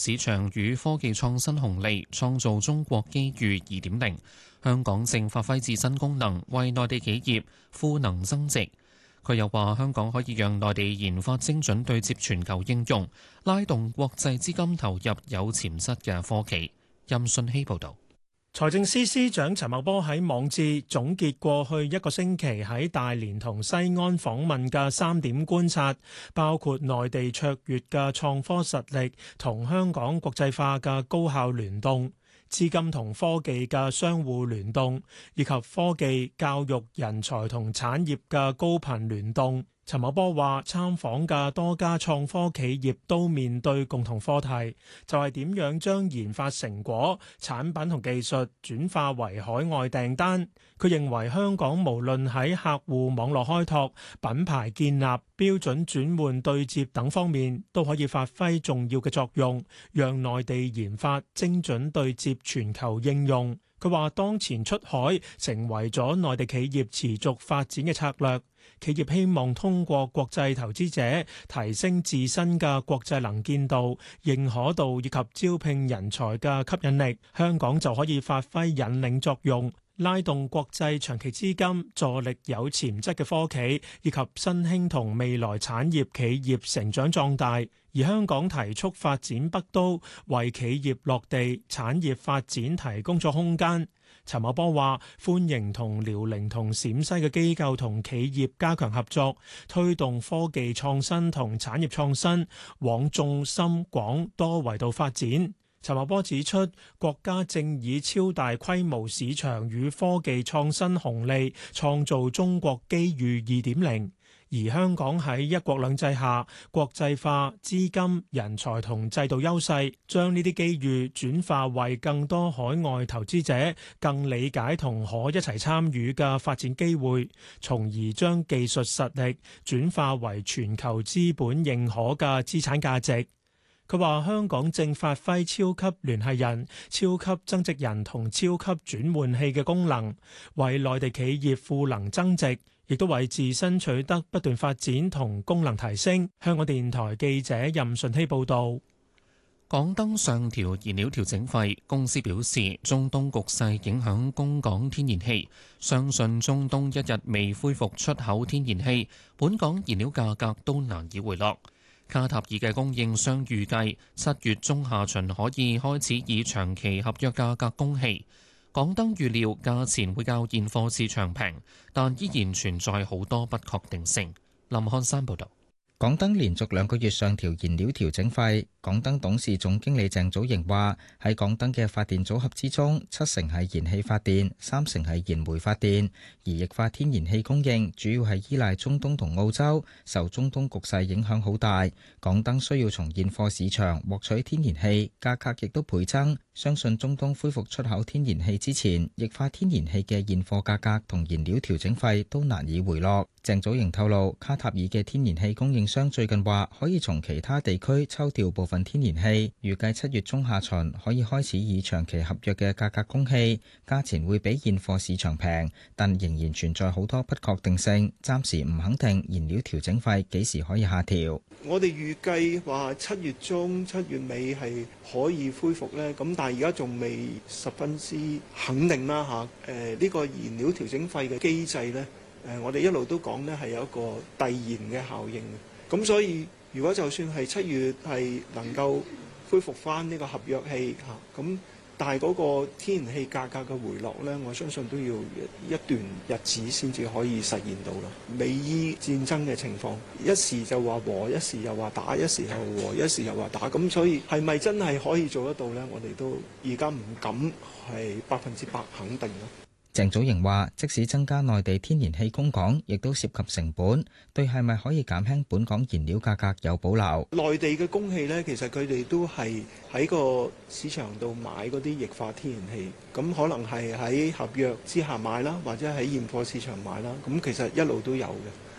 市場與科技創新紅利，創造中國機遇2.0。香港正發揮自身功能，為內地企業賦能增值。佢又話：香港可以讓內地研發精準對接全球應用，拉動國際資金投入有潛質嘅科技。任信希報導。 財政司司長陳茂波喺網誌總結過去一個星期喺大連同西安訪問嘅3點觀察，包括內地卓越嘅創科實力同香港國際化嘅高效聯動，資金同科技嘅相互聯動，以及科技、教育、人才同產業嘅高頻聯動。陳茂波話：參訪嘅多家創科企業都面對共同課題，就係點樣將研發成果、產品同技術轉化為海外訂單。佢認為香港無論喺客戶網絡開拓、品牌建立、標準轉換對接等方面，都可以發揮重要嘅作用，讓內地研發精準對接全球應用。佢話：當前出海成為咗內地企業持續發展嘅策略。企業希望通過國際投資者提升自身嘅國際能見度、認可度以及招聘人才嘅吸引力，香港就可以發揮引領作用，拉動國際長期資金，助力有潛質嘅科企以及新興同未來產業企業成長壯大。而香港提速發展北都，為企業落地、產業發展提供咗空間。陳茂波話：歡迎同遼寧同陝西嘅機構同企業加強合作，推動科技創新同產業創新往眾深廣多維度發展。陳茂波指出，國家正以超大規模市場與科技創新紅利，創造中國機遇2.0。而香港喺一國兩制下，國際化、資金、人才同制度優勢，將呢啲機遇轉化為更多海外投資者更理解同可一齊參與嘅發展機會，從而將技術實力轉化為全球資本認可嘅資產價值。佢話：香港正發揮超級聯繫人、超級增值人同超級轉換器嘅功能，為內地企業賦能增值，亦都為自身取得不斷發展同功能提升。香港電台記者任順希報導。 港燈上調燃料調整費，公司表示中東局勢影響供港天然氣，相信中東一日未恢復出口天然氣，本港燃料價格都難以回落。卡塔爾嘅供應商預計7月中下旬可以開始以長期合約價格供氣。港燈預料價錢會較現貨市場平，但依然存在好多不確定性。林漢山報導。 港燈連續2個月上調燃料調整費。港燈董事總經理鄭祖瑩話：喺港燈嘅發電組合之中，7成係燃氣發電，3成係燃煤發電。而液化天然氣供應主要係依賴中東同澳洲，受中東局勢影響好大。港燈需要從現貨市場獲取天然氣，價格亦都倍增。相信中東恢復出口天然氣之前，液化天然氣嘅現貨價格同燃料調整費都難以回落。鄭祖瑩透露，卡塔爾嘅天然氣供應商最近話可以從其他地區抽調部分天然氣，預計7月中下旬可以開始以長期合約嘅價格供氣，價錢會比現貨市場平，但仍然存在好多不確定性，暫時唔肯定燃料調整費幾時可以下調。 我哋預計話7月中、7月尾係可以恢復呢，咁但係而家仲未十分之肯定啦嚇。呢個燃料調整費嘅機制呢，我哋一路都講呢係有一個遞延嘅效應嘅，咁所以如果就算係7月係能夠恢復翻呢個合約氣嚇，咁但係嗰個天然氣價格嘅回落呢，我相信都要一段日子先至可以實現到啦。美伊戰爭嘅情況，一時就話和，一時又話打，一時又和，一時又話打，咁所以係咪真係可以做得到呢？我哋都而家唔敢係100%肯定咯。 鄭祖瑩話：即使增加內地天然氣供港，亦都涉及成本，對係咪可以減輕本港燃料價格有保留。 內地嘅供氣呢，其實佢哋都係喺個市場度買嗰啲液化天然氣，咁可能係喺合約之下買啦，或者喺現貨市場買啦，咁其實一路都有嘅。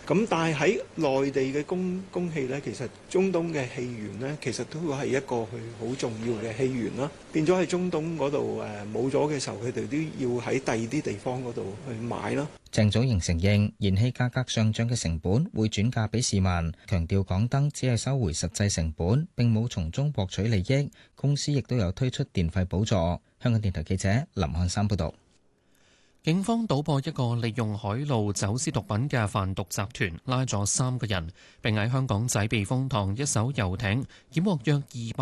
咁但係喺內地嘅供氣呢，其實中東嘅氣源呢，其實都係一個佢好重要嘅氣源啦。變咗喺中東嗰度冇咗嘅時候，佢哋都要喺第二啲地方嗰度去買啦。 鄭祖瑩承認燃氣價格上漲嘅成本會轉嫁俾市民，強調港燈只係收回實際成本，並冇從中獲取利益。公司亦都有推出電費補助。香港電台記者林漢山報導。 警方搗破一個利用海路走私毒品嘅販毒集團，拉咗3個人，並喺香港仔避風塘一艘遊艇檢獲約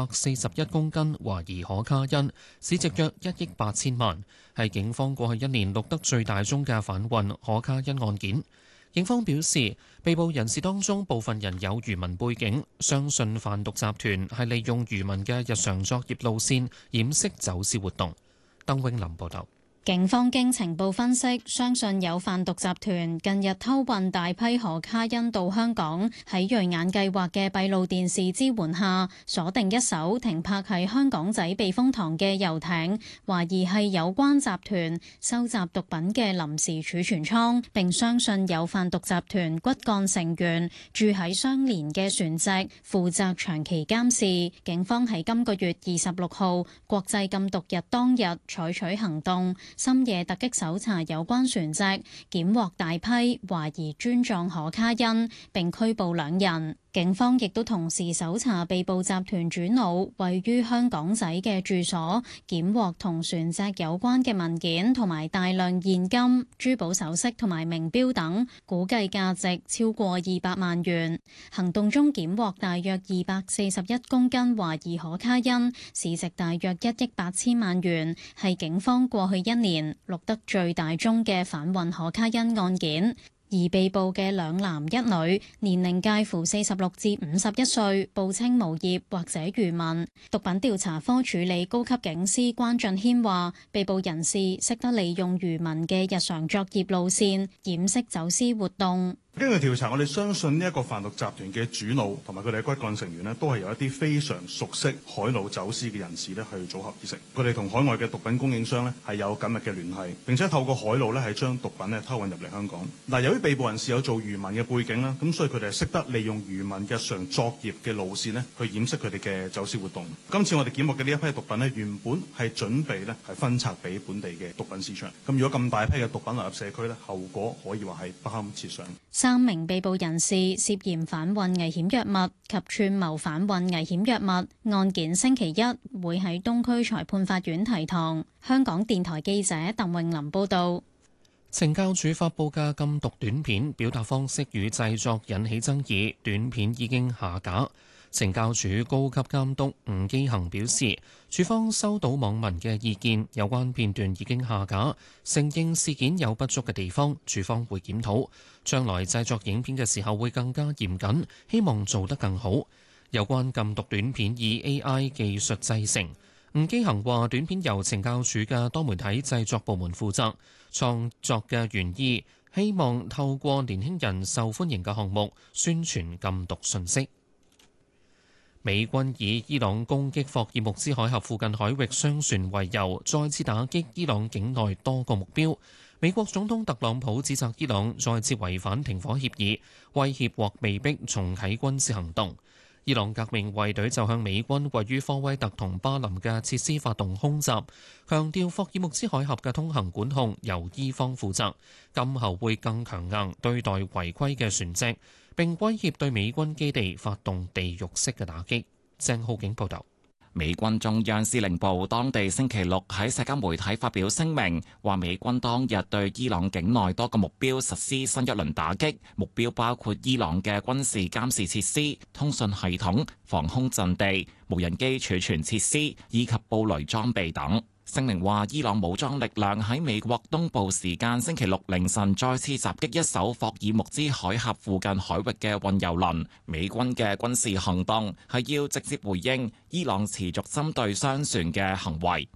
241公斤懷疑可卡因，市值約1億8千萬，係警方過去1年錄得最大宗嘅販運可卡因案件。警方表示，被捕人士當中部分人有漁民背景，相信販毒集團係利用漁民嘅日常作業路線掩飾走私活動。鄧永林報導。 警方經情報分析，相信有販毒集團近日偷運大批可卡因到香港，喺瑞眼計劃嘅閉路電視支援下，鎖定一艘停泊喺香港仔避風塘嘅遊艇，懷疑係有關集團收集毒品嘅臨時儲存倉，並相信有販毒集團骨幹成員住喺相連嘅船隻，負責長期監視。警方喺今個月26號國際禁毒日當日採取行動，深夜突擊搜查有關船隻，檢獲大批懷疑磚狀可卡因，並拘捕2人。警方亦都同時搜查被捕集團主腦位於香港仔嘅住所，檢獲同船隻有關嘅文件同埋大量現金、珠寶首飾同埋名錶等，估計價值超過200萬元。行動中檢獲大約241公斤懷疑可卡因，市值大約1億8千萬元，係警方過去1年錄得最大宗嘅販運可卡因案件。而被捕嘅2男1女，年齡介乎46至51歲，報稱無業或者漁民。毒品調查科處理高級警司關俊軒話，被捕人士識得利用漁民嘅日常作業路線，掩飾走私活動。 根據調查，我哋相信呢一個販毒集團嘅主腦同埋佢哋嘅骨幹成員呢，都係由一啲非常熟悉海路走私嘅人士呢去組合而成。佢哋同海外嘅毒品供應商呢係有緊密嘅聯繫，並且透過海路呢係將毒品呢偷運入嚟香港。嗱，由於被捕人士有做漁民嘅背景啦，咁所以佢哋係識得利用漁民日常作業嘅路線呢去掩飾佢哋嘅走私活動。今次我哋檢獲嘅呢一批毒品呢，原本係準備呢係分拆俾本地嘅毒品市場。咁如果咁大批嘅毒品流入社區呢，後果可以話係不堪設想。 3名被捕人士涉嫌販運危險藥物及串謀販運危險藥物，案件星期一會喺東區裁判法院提堂。香港電台記者鄧穎琳報道。 懲教署發布嘅禁毒短片表達方式與製作引起爭議，短片已經下架。懲教署高級監督吳基恒表示，署方收到網民嘅意見，有關片段已經下架，承認事件有不足嘅地方，署方會檢討，將來製作影片嘅時候會更加嚴謹，希望做得更好。有關禁毒短片以 AI 技術製成，吳基恒話短片由懲教署嘅多媒體製作部門負責，創作嘅原意希望透過年輕人受歡迎嘅項目宣傳禁毒信息。美軍以伊朗攻擊霍爾木茲海峽附近海域商船為由，再次打擊伊朗境內多個目標。美國總統特朗普指責伊朗再次違反停火協議，威脅或被逼重啟軍事行動。伊朗革命衛隊就向美軍位於科威特同巴林嘅設施發動空襲，強調霍爾木茲海峽嘅通行管控由伊方負責，今後會更強硬對待違規嘅船隻，並威脅對美軍基地發動地獄式嘅打擊。鄭浩景報導。 美軍中央司令部當地星期六喺社交媒體發表聲明，話美軍當日對伊朗境內多個目標實施新一輪打擊，目標包括伊朗嘅軍事監視設施、通訊系統、防空陣地、無人機儲存設施以及布雷裝備等。聲明話，伊朗武裝力量喺美國東部時間星期六凌晨再次襲擊一艘霍爾木茲海峽附近海域嘅運油輪。美軍嘅軍事行動係要直接回應伊朗持續針對商船嘅行為。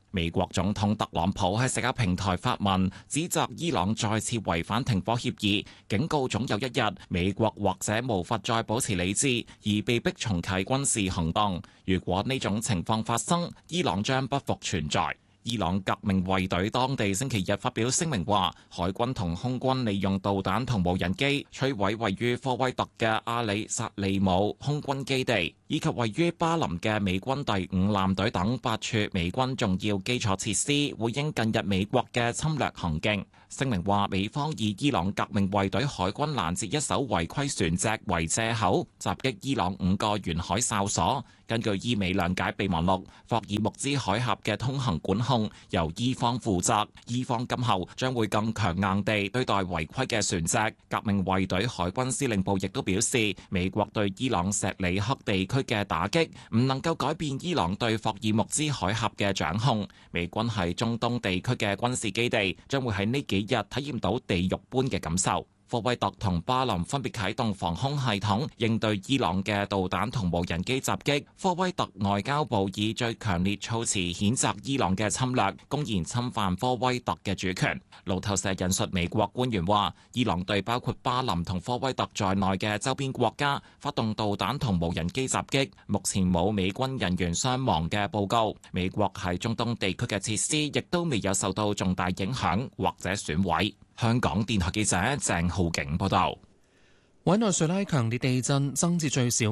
美國總統特朗普喺社交平台發文，指責伊朗再次違反停火協議，警告總有一日美國或者無法再保持理智，而被迫重啟軍事行動。如果呢種情況發生，伊朗將不復存在。伊朗革命衛隊當地星期日發表聲明話，海軍同空軍利用導彈同無人機摧毀位於科威特嘅阿里薩利姆空軍基地，以及位於巴林嘅美軍第5艦隊等8處美軍重要基礎設施，回應近日美國嘅侵略行徑。聲明話，美方以伊朗革命衛隊海軍攔截一艘違規船隻為藉口，襲擊伊朗5個沿海哨所。根據伊美諒解備忘錄，霍爾木茲海峽嘅通行管控由伊方負責，伊方今後將會更強硬地對待違規嘅船隻。革命衛隊海軍司令部亦都表示，美國對伊朗錫里克地區嘅打擊唔能夠改變伊朗對霍爾木茲海峽嘅掌控。美軍喺中東地區嘅軍事基地將會喺呢幾日體驗到地獄般嘅感受。科威特同巴林分別啟動防空系統應對伊朗嘅導彈同無人機襲擊。科威特外交部以最強烈措辭譴責伊朗嘅侵略，公然侵犯科威特嘅主權。路透社引述美國官員話，伊朗對包括巴林同科威特在內嘅周邊國家發動導彈同無人機襲擊，目前冇美軍人員傷亡嘅報告。美國喺中東地區嘅設施亦都未有受到重大影響或者損毀。香港電台記者鄭浩景報道。 委內瑞拉強烈地震增至最少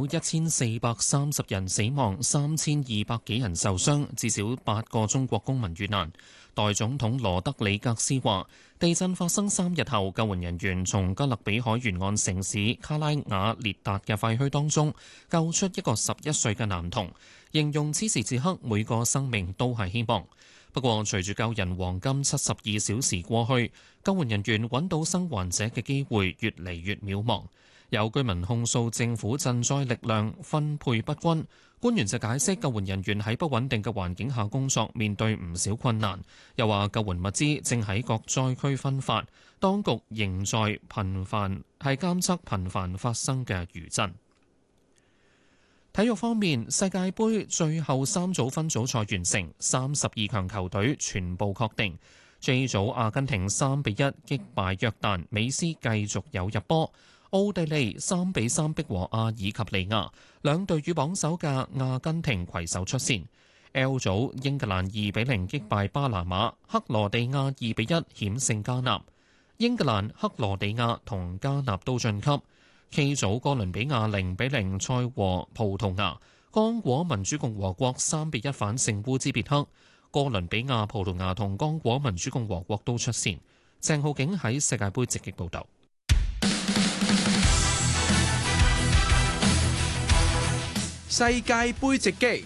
1430人死亡，3200幾人受傷，至少8個中國公民遇難。代總統羅德里格斯話，地震發生3日後，救援人員從加勒比海沿岸城市卡拉瓦列達嘅廢墟當中救出一個11歲嘅男童，形容此時此刻每個生命都係希望。不過，隨住救人黃金72小時過去，救援人員揾到生還者嘅機會越嚟越渺茫。有居民控訴政府賑災力量分配不均，官員就解釋救援人員喺不穩定嘅環境下工作，面對唔少困難。又話救援物資正喺各災區分發，當局仍在監測頻繁發生嘅餘震。體育方面，世界盃最後3組分組賽完成，32強球隊全部確定。J 組阿根廷3-1擊敗約旦，美斯繼續有入波。奧地利3-3逼和阿爾及利亞，兩隊與榜首嘅阿根廷攜手出線。L 組英格蘭2-0擊敗巴拿馬，克羅地亞2-1險勝加納。英格蘭、克羅地亞同加納都晉級。K 組哥倫比亞0-0賽和葡萄牙，剛果民主共和國3-1反勝烏茲別克。哥倫比亞、葡萄牙同剛果民主共和國都出線。鄭浩景喺世界盃直擊報導。 世界盃直擊。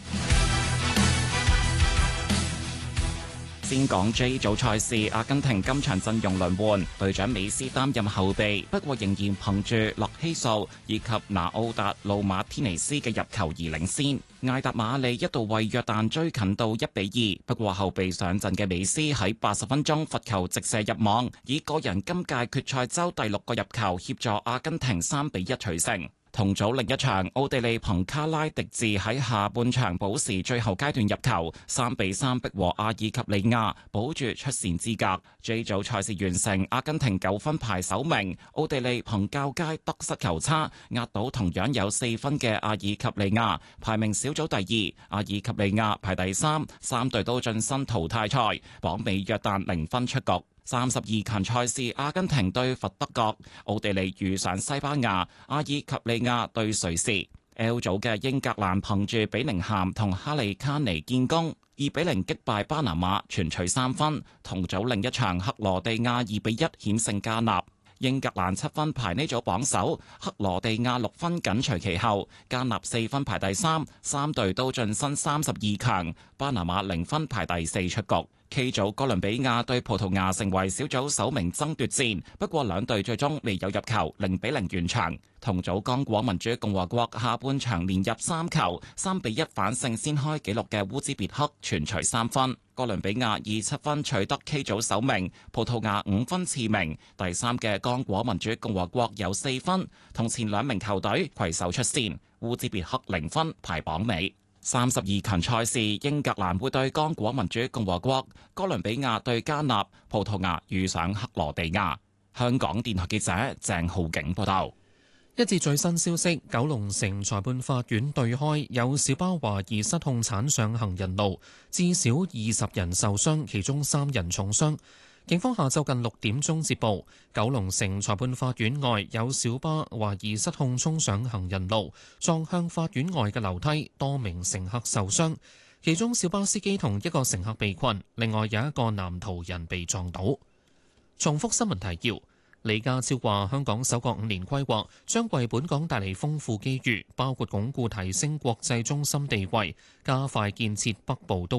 先講 J 組賽事，阿根廷今場陣容輪換，隊長美斯擔任後備，不過仍然憑住洛希素以及拿奧達路馬天尼斯嘅入球而領先。艾達馬利一度為約旦追近到1-2，不過後備上陣嘅美斯喺80分鐘罰球直射入網，以個人今屆決賽周第6個入球協助阿根廷3-1取勝。同組另一場，奧地利憑卡拉迪治喺下半場補時最後階段入球，3-3逼和阿爾及利亞，保住出線資格。J 組賽事完成，阿根廷9分排首名，奧地利憑較佳得失球差壓倒同樣有4分嘅阿爾及利亞，排名小組第2，阿爾及利亞排第3，三隊都晉身淘汰賽，榜尾約旦0分出局。32強賽事，阿根廷對佛得角，奧地利遇上西班牙，阿爾及利亞對瑞士。L 組嘅英格蘭憑住比寧咸同哈利卡尼建功，2-0擊敗巴拿馬，全取3分。同組另一場，克羅地亞2-1險勝加納。英格蘭7分排呢組榜首，克羅地亞6分緊隨其後，加納4分排第3，三隊都晉身32強，巴拿馬0分排第4出局。K 組哥倫比亞對葡萄牙成為小組首名爭奪戰，不過兩隊最終未有入球，0-0完場。同組剛果民主共和國下半場連入3球，3-1反勝先開紀錄嘅烏茲別克，全取3分。哥倫比亞以7分取得 K 組首名，葡萄牙5分次名，第3嘅剛果民主共和國有4分，同前2名球隊攜手出線。烏茲別克0分排榜尾。 32強賽事，英格蘭會對剛果民主共和國，哥倫比亞對加納，葡萄牙遇上克羅地亞。香港電台記者鄭浩景報道。 一節最新消息，九龍城裁判法院對開有小巴懷疑失控鏟上行人路，至少20人受傷，其中3人重傷。警方下晝近6點鐘接報，九龍城裁判法院外有小巴懷疑失控衝上行人路，撞向法院外嘅樓梯，多名乘客受傷，其中小巴司機同一個乘客被困，另外有一個男途人被撞倒。重複新聞提要。李家超話：香港首個5年規劃將為本港帶嚟豐富機遇，包括鞏固提升國際中心地位，加快建設北部都